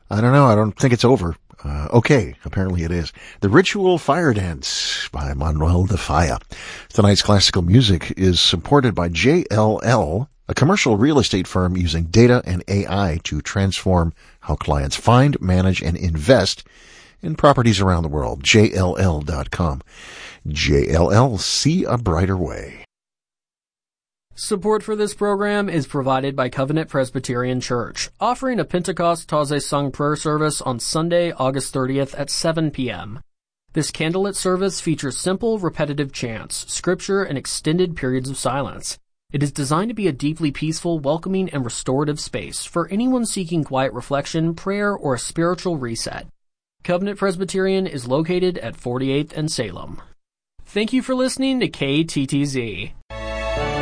I don't know. I don't think it's over. Okay, apparently it is. The Ritual Fire Dance by Manuel de Falla. Tonight's classical music is supported by JLL, a commercial real estate firm using data and AI to transform how clients find, manage, and invest in properties around the world. JLL.com. JLL, see a brighter way. Support for this program is provided by Covenant Presbyterian Church, offering a Pentecost Taizé Sung prayer service on Sunday, August 30th at 7 p.m. This candlelit service features simple, repetitive chants, scripture, and extended periods of silence. It is designed to be a deeply peaceful, welcoming, and restorative space for anyone seeking quiet reflection, prayer, or a spiritual reset. Covenant Presbyterian is located at 48th and Salem. Thank you for listening to KTTZ.